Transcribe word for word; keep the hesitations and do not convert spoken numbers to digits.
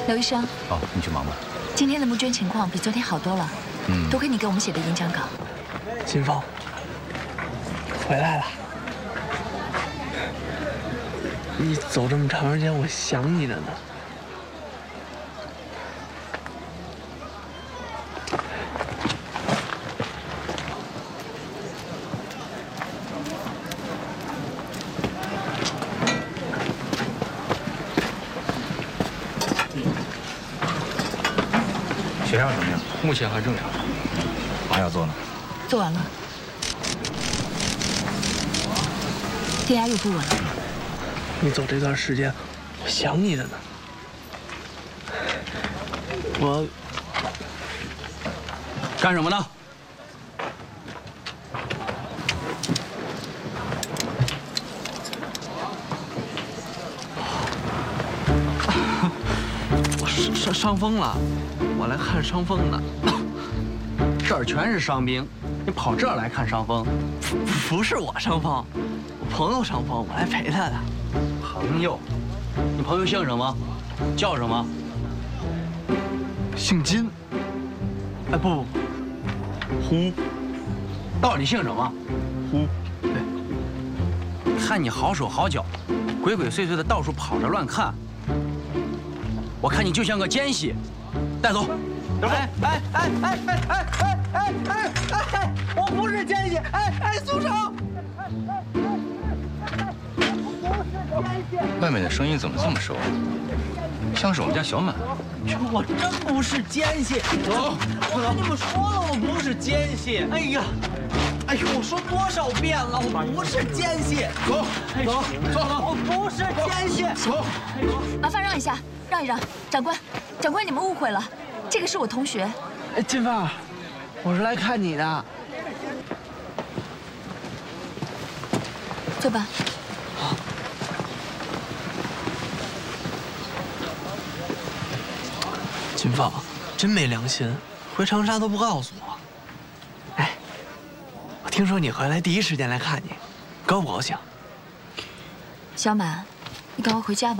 刘医生， 哦，你去忙吧。 今天的募捐情况比昨天好多了。嗯，多亏你给我们写的演讲稿。 金凤，回来了。你走这么长时间，我想你着呢。 血压怎么样？ 目前还正常。 麻药做呢？ 做完了。电压又不稳了。 你走这段时间，我想你着呢。我干什么呢？ 我伤伤伤风了，我来看伤风的。 这儿全是伤兵，你跑这儿来看伤风？ 不是我伤风，我朋友伤风，我来陪他的。 朋友？你朋友姓什么？叫什么？ 姓金。哎，不不不，胡。 到底姓什么？ 胡。对。 看你好手好脚，鬼鬼祟祟的到处跑着乱看，我看你就像个奸细。带走。 哎哎哎哎哎哎哎哎哎哎！我不是奸细！哎哎，苏成。 外面的声音怎么这么熟？像是我们家小满。 我真不是奸细。走，我跟你们说了，我不是奸细。哎呀，哎呦，我说多少遍了，我不是奸细。 走，走，走， 我不是奸细。 走。 麻烦让一下，让一让。长官，长官，你们误会了，这个是我同学。 哎，金凤，我是来看你的。 坐吧。 金凤，真没良心，回长沙都不告诉我。哎，我听说你回来第一时间来看你，高不高兴？ 小满，你赶快回家吧。